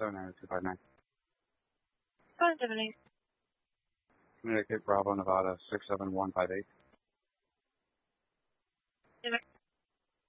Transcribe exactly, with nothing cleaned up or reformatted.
seven nine two five nine. Go ahead, Dominic. Communicate Bravo, Nevada, six seven one five eight.